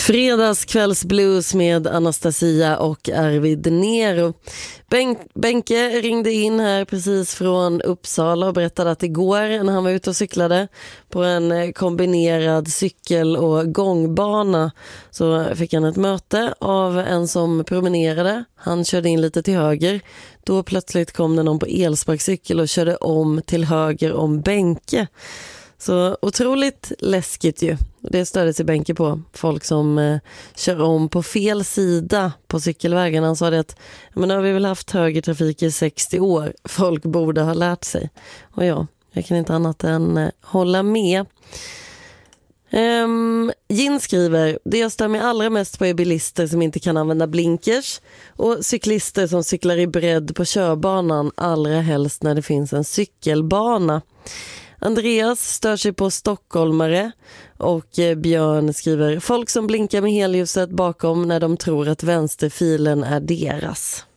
Fredagskvällsblues med Anastasia och Arvid Nero. Benke ringde in här precis från Uppsala och berättade att igår när han var ute och cyklade på en kombinerad cykel- och gångbana så fick han ett möte av en som promenerade. Han körde in lite till höger. Då plötsligt kom det någon på elsparkcykel och körde om till höger om Benke. Så otroligt läskigt ju. Det störde sig Benke på. Folk som kör om på fel sida på cykelvägen. Han sa det att men nu har vi väl haft högertrafik i 60 år. Folk borde ha lärt sig. Och ja, jag kan inte annat än hålla med. Gin skriver, det jag stör mig allra mest på är bilister som inte kan använda blinkers och cyklister som cyklar i bredd på körbanan, allra helst när det finns en cykelbana. Andreas stör sig på stockholmare och Björn skriver, folk som blinkar med helljuset bakom när de tror att vänsterfilen är deras.